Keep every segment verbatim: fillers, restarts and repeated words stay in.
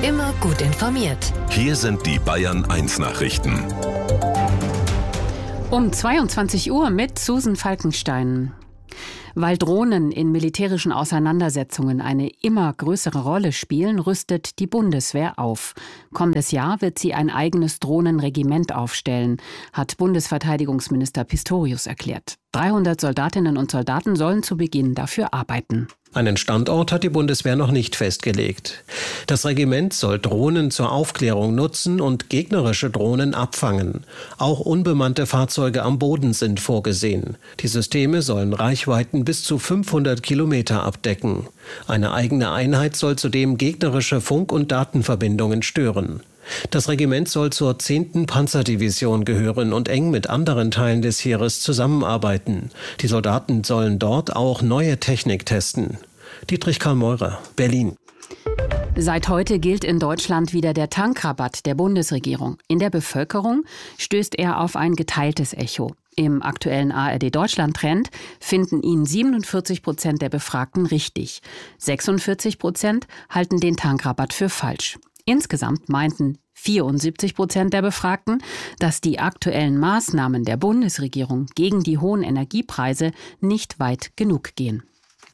Immer gut informiert. Hier sind die Bayern eins Nachrichten. Um zweiundzwanzig Uhr mit Susan Falkenstein. Weil Drohnen in militärischen Auseinandersetzungen eine immer größere Rolle spielen, rüstet die Bundeswehr auf. Kommendes Jahr wird sie ein eigenes Drohnenregiment aufstellen, hat Bundesverteidigungsminister Pistorius erklärt. dreihundert Soldatinnen und Soldaten sollen zu Beginn dafür arbeiten. Einen Standort hat die Bundeswehr noch nicht festgelegt. Das Regiment soll Drohnen zur Aufklärung nutzen und gegnerische Drohnen abfangen. Auch unbemannte Fahrzeuge am Boden sind vorgesehen. Die Systeme sollen Reichweiten bis zu fünfhundert Kilometer abdecken. Eine eigene Einheit soll zudem gegnerische Funk- und Datenverbindungen stören. Das Regiment soll zur zehnten Panzerdivision gehören und eng mit anderen Teilen des Heeres zusammenarbeiten. Die Soldaten sollen dort auch neue Technik testen. Dietrich Karl Meurer, Berlin. Seit heute gilt in Deutschland wieder der Tankrabatt der Bundesregierung. In der Bevölkerung stößt er auf ein geteiltes Echo. Im aktuellen A R D-Deutschland-Trend finden ihn siebenundvierzig Prozent der Befragten richtig. sechsundvierzig Prozent halten den Tankrabatt für falsch. Insgesamt meinten vierundsiebzig Prozent der Befragten, dass die aktuellen Maßnahmen der Bundesregierung gegen die hohen Energiepreise nicht weit genug gehen.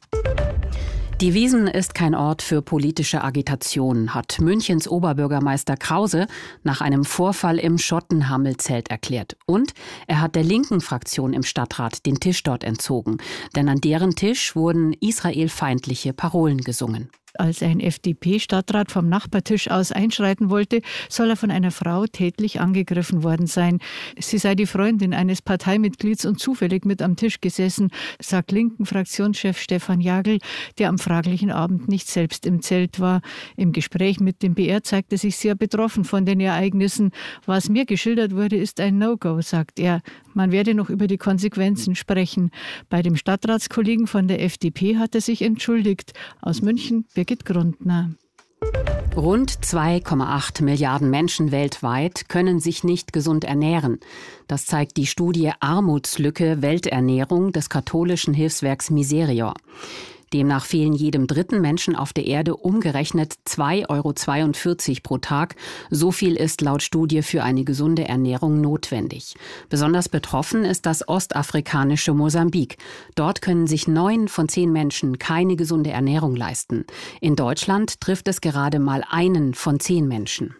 Die Wiesn ist kein Ort für politische Agitation, hat Münchens Oberbürgermeister Krause nach einem Vorfall im Schottenhamel-Zelt erklärt. Und er hat der linken Fraktion im Stadtrat den Tisch dort entzogen. Denn an deren Tisch wurden israelfeindliche Parolen gesungen. Als ein F D P-Stadtrat vom Nachbartisch aus einschreiten wollte, soll er von einer Frau tätlich angegriffen worden sein. Sie sei die Freundin eines Parteimitglieds und zufällig mit am Tisch gesessen, sagt linken Fraktionschef Stefan Jagl, der am fraglichen Abend nicht selbst im Zelt war. Im Gespräch mit dem B R zeigte sich sehr betroffen von den Ereignissen. Was mir geschildert wurde, ist ein No-Go, sagt er. Man werde noch über die Konsequenzen sprechen. Bei dem Stadtratskollegen von der F D P hat er sich entschuldigt. Aus München, Birgit Grundner. Rund zwei Komma acht Milliarden Menschen weltweit können sich nicht gesund ernähren. Das zeigt die Studie Armutslücke Welternährung des katholischen Hilfswerks Miserior. Demnach fehlen jedem dritten Menschen auf der Erde umgerechnet zwei Euro zweiundvierzig pro Tag. So viel ist laut Studie für eine gesunde Ernährung notwendig. Besonders betroffen ist das ostafrikanische Mosambik. Dort können sich neun von zehn Menschen keine gesunde Ernährung leisten. In Deutschland trifft es gerade mal einen von zehn Menschen.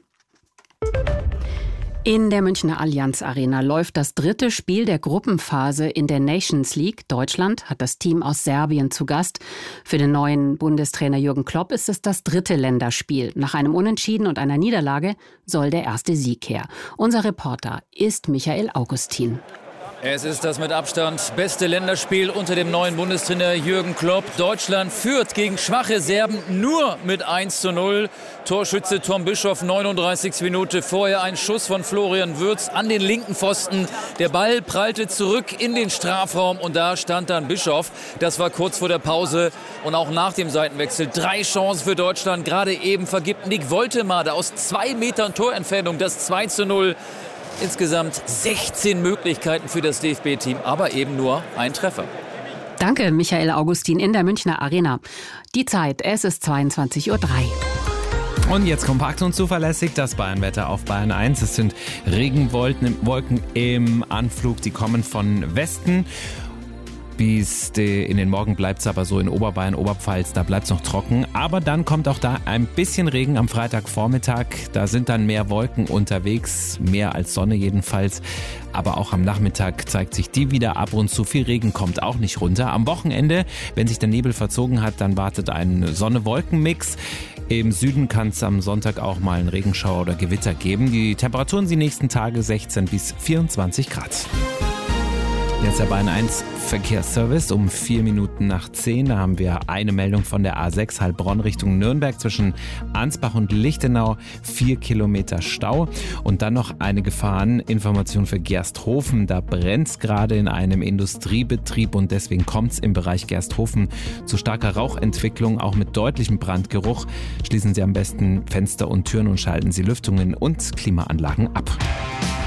In der Münchner Allianz Arena läuft das dritte Spiel der Gruppenphase in der Nations League. Deutschland hat das Team aus Serbien zu Gast. Für den neuen Bundestrainer Jürgen Klopp ist es das dritte Länderspiel. Nach einem Unentschieden und einer Niederlage soll der erste Sieg her. Unser Reporter ist Michael Augustin. Es ist das mit Abstand beste Länderspiel unter dem neuen Bundestrainer Jürgen Klopp. Deutschland führt gegen schwache Serben nur mit eins zu null. Torschütze Tom Bischoff, neununddreißigste Minute. Vorher ein Schuss von Florian Würz an den linken Pfosten. Der Ball prallte zurück in den Strafraum und da stand dann Bischoff. Das war kurz vor der Pause und auch nach dem Seitenwechsel. Drei Chancen für Deutschland. Gerade eben vergibt Nick Woltemade aus zwei Metern Torentfernung das zwei zu null. Insgesamt sechzehn Möglichkeiten für das D F B-Team, aber eben nur ein Treffer. Danke, Michael Augustin in der Münchner Arena. Die Zeit, es ist zweiundzwanzig Uhr drei. Und jetzt kompakt und zuverlässig das Bayernwetter auf Bayern eins. Es sind Regenwolken Wolken im Anflug, die kommen von Westen. Bis in den Morgen bleibt es aber so in Oberbayern, Oberpfalz, da bleibt es noch trocken. Aber dann kommt auch da ein bisschen Regen am Freitagvormittag. Da sind dann mehr Wolken unterwegs, mehr als Sonne jedenfalls. Aber auch am Nachmittag zeigt sich die wieder ab und zu viel Regen kommt auch nicht runter. Am Wochenende, wenn sich der Nebel verzogen hat, dann wartet ein Sonne-Wolken-Mix. Im Süden kann es am Sonntag auch mal einen Regenschauer oder Gewitter geben. Die Temperaturen die nächsten Tage sechzehn bis vierundzwanzig Grad. Jetzt der Bayern eins Verkehrsservice um vier Minuten nach zehn. Da haben wir eine Meldung von der A sechs Heilbronn Richtung Nürnberg zwischen Ansbach und Lichtenau. Vier Kilometer Stau. Und dann noch eine Gefahreninformation für Gersthofen. Da brennt es gerade in einem Industriebetrieb und deswegen kommt es im Bereich Gersthofen zu starker Rauchentwicklung, auch mit deutlichem Brandgeruch. Schließen Sie am besten Fenster und Türen und schalten Sie Lüftungen und Klimaanlagen ab.